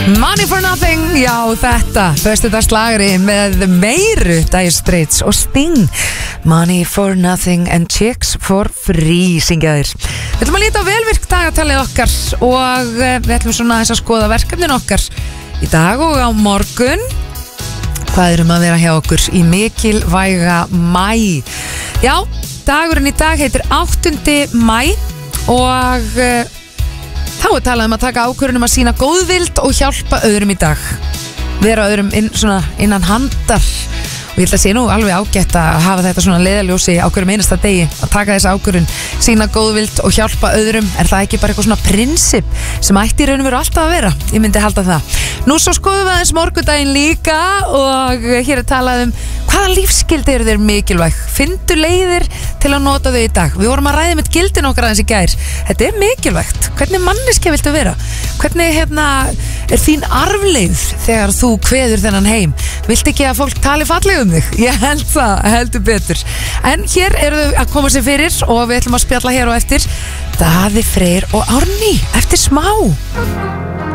Money for nothing, já þetta föstudagsslagari með Meiru, Dire Straits og Sting. Money for nothing and chicks for free, syngja þeir. Við ætlum að líta á velvirk dagatalið okkar og við ætlum svona að skoða verkefnin okkar í dag og á morgun. Hvað erum að vera hjá okkur í mikilvæga mæ? Já, dagurinn í dag heitir 8. mæ og þá er talað að taka ákvörðun að sýna góðvild og hjálpa öðrum í dag. Vera öðrum innan handar. Og ég ætla að sé nú alveg ágætt að hafa þetta svona leiðarljósi á hverjum einasta degi, að taka þessi ákvörðun, sýna góðvild og hjálpa öðrum. Er það ekki bara eitthvað svona prinsip sem ætti í raun og veru alltaf að vera? Ég myndi halda það. Nú svo skoðum við aðeins morgundaginn líka og hér er talað hvaða lífsgildi eru þeir mikilvæg? Findu leiðir til að nota þau í dag. Við vorum að ræða með gildin okkar aðeins í gær. Þetta er mikilvægt. Hvernig manneskja viltu vera? Hvernig er þín arfleifð þegar þú kveður þennan heim? Viltu ekki að fólk tali fallega um þig? Ég held það, heldur betur. En hér eru þau að koma sér fyrir og við ætlum að spjalla hér og eftir Daði Freyr og Árný eftir smá.